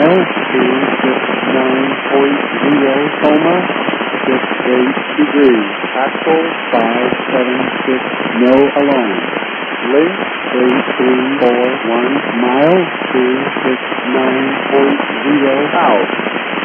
mile, 269.0, coma, 68 degrees, axle 576, no alarm. Length 8341 mile, 269.0 out.